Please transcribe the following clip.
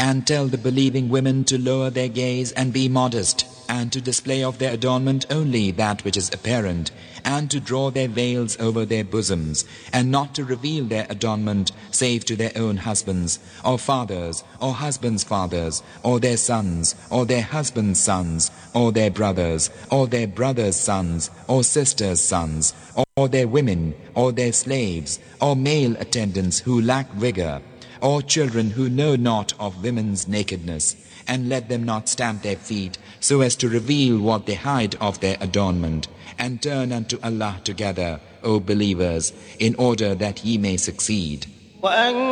And tell the believing women to lower their gaze and be modest, and to display of their adornment only that which is apparent, and to draw their veils over their bosoms, and not to reveal their adornment save to their own husbands, or fathers, or husbands' fathers, or their sons, or their husbands' sons, or their brothers, or their brothers' sons, or sisters' sons, or their women, or their slaves, or male attendants who lack vigor, or children who know not of women's nakedness, and let them not stamp their feet so as to reveal what they hide of their adornment, and turn unto Allah together, O believers, in order that ye may succeed.